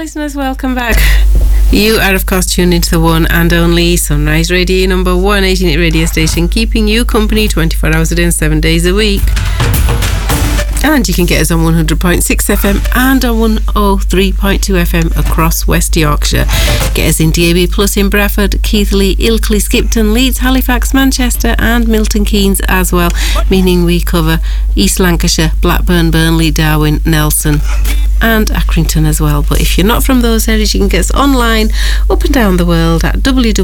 listeners, welcome back. You are, of course, tuned into the one and only Sunrise Radio, number 188 radio station, keeping you company 24 hours a day and 7 days a week. And you can get us on 100.6 FM and on 103.2 FM across West Yorkshire. Get us in DAB Plus in Bradford, Keighley, Ilkley, Skipton, Leeds, Halifax, Manchester and Milton Keynes as well, meaning we cover East Lancashire, Blackburn, Burnley, Darwin, Nelson and Accrington as well. But if you're not from those areas, you can get us online up and down the world at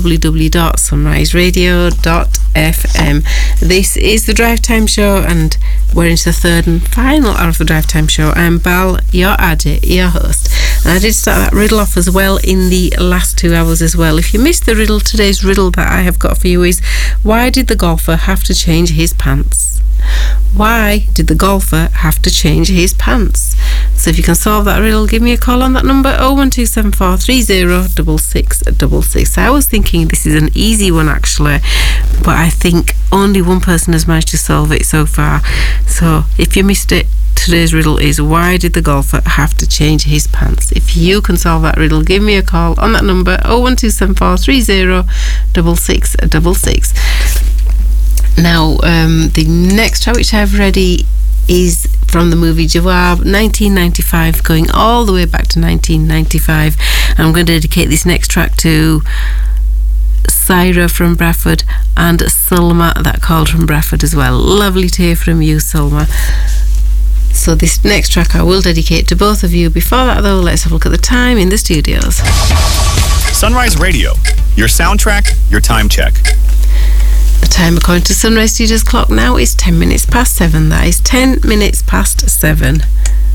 www.sunriseradio.fm. This is the Drive Time Show and we're into the third and final hour of the Drive Time Show. I'm Bal, your Ajay, your host. And I did start that riddle off as well in the last 2 hours as well. If you missed the riddle, today's riddle that I have got for you is, why did the golfer have to change his pants? Why did the golfer have to change his pants? So if you can solve that riddle, give me a call on that number, 01274 306666. I was thinking this is an easy one actually, but I think only one person has managed to solve it so far. So if you missed it, today's riddle is, why did the golfer have to change his pants? If you can solve that riddle, give me a call on that number, 01274 306666. Now, the next track which I have ready is from the movie Jawab, 1995, going all the way back to 1995. I'm going to dedicate this next track to Syra from Bradford and Sulma that called from Bradford as well. Lovely to hear from you, Sulma. So this next track I will dedicate to both of you. Before that though, let's have a look at the time in the studios. Sunrise Radio, your soundtrack, your time check. The time according to Sunrise Studios clock now is 10 minutes past 7. That is 10 minutes past 7.